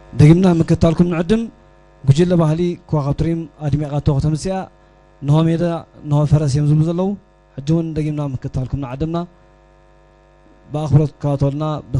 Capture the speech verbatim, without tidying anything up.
دقيمنا مكتالكم نعدم قجل بحالي كواقبتريم أدمي قاتوه تمسيا نهو ميدا نهو فرس يمزل زلو حجون دقيمنا مكتالكم نعدمنا بأخبرت كاتولنا